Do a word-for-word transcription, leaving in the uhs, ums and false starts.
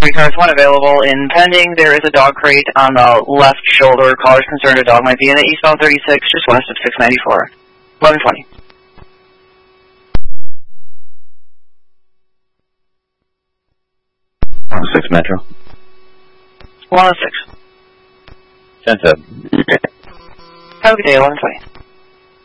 three cars, one available. In pending, there is a dog crate on the left shoulder. Callers concerned a dog might be in the eastbound thirty-six, just west of six ninety-four. eleven twenty. one oh six Metro. one oh six. ten seven. Have a good day, eleven twenty.